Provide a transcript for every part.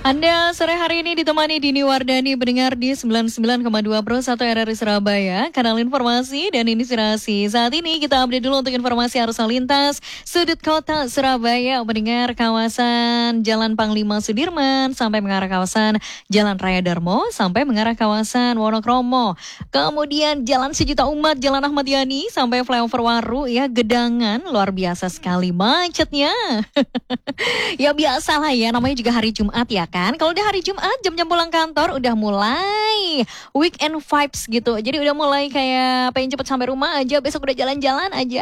Anda sore hari ini ditemani Dini Wardani pendengar di 99,2 Pro 1 RRI Surabaya, kanal informasi dan inspirasi. Saat ini kita update dulu untuk informasi arus lalu lintas sudut kota Surabaya, pendengar kawasan Jalan Panglima Sudirman sampai mengarah kawasan Jalan Raya Darmo sampai mengarah kawasan Wonokromo. Kemudian Jalan Sejuta Umat, Jalan Ahmad Yani sampai flyover Waru ya, Gedangan luar biasa sekali macetnya. Ya biasalah ya, namanya juga hari Jumat ya kan. Kalau udah hari Jumat, jam-jam pulang kantor udah mulai weekend vibes gitu. Jadi udah mulai kayak pengen cepet sampai rumah aja, besok udah jalan-jalan aja.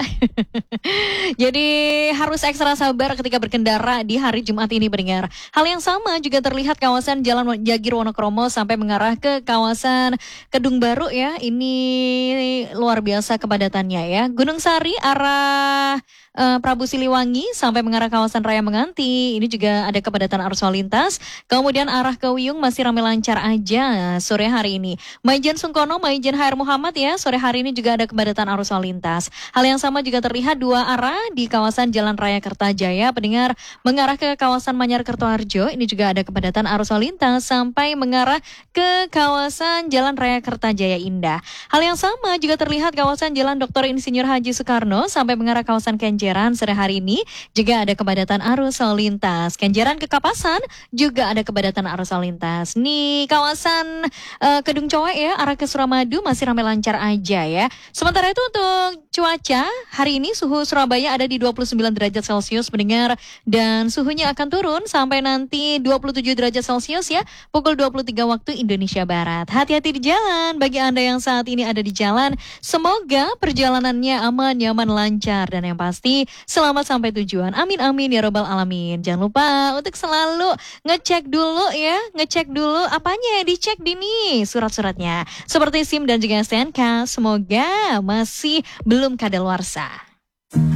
Jadi harus ekstra sabar ketika berkendara di hari Jumat ini pendengar. Hal yang sama juga terlihat kawasan Jalan Jagir Wonokromo sampai mengarah ke kawasan Kedung Baru ya. Ini luar biasa kepadatannya ya. Gunung Sari arah Prabu Siliwangi sampai mengarah kawasan Raya Menganti. Ini juga ada kepadatan arus lalu lintas. Kemudian arah ke Wiyung masih ramai lancar aja sore hari ini. Maijen Sungkono, Maijen HR Muhammad ya, sore hari ini juga ada kepadatan arus lalu lintas. Hal yang sama juga terlihat dua arah di kawasan Jalan Raya Kertajaya. Pendengar mengarah ke kawasan Manyar Kertoharjo, ini juga ada kepadatan arus lalu lintas sampai mengarah ke kawasan Jalan Raya Kertajaya Indah. Hal yang sama juga terlihat kawasan Jalan Dr. Insinyur Haji Soekarno sampai mengarah kawasan Kenjeran sore hari ini juga ada kepadatan arus lalu lintas. Kenjeran ke Kapasan juga ada kepadatan arus lalu lintas. Nih kawasan Kedung Coek ya, arah ke Suramadu masih ramai lancar aja ya. Sementara itu untuk cuaca, hari ini suhu Surabaya ada di 29 derajat Celcius mendengar, dan suhunya akan turun sampai nanti 27 derajat Celcius ya, pukul 23 waktu Indonesia Barat. Hati-hati di jalan bagi Anda yang saat ini ada di jalan. Semoga perjalanannya aman, nyaman, lancar, dan yang pasti selamat sampai tujuan. Amin amin ya robbal alamin. Jangan lupa untuk selalu ngecek dulu ya, ngecek dulu apanya ya, dicek Dini surat-suratnya seperti SIM dan juga STNK. Semoga masih belum kadaluarsa.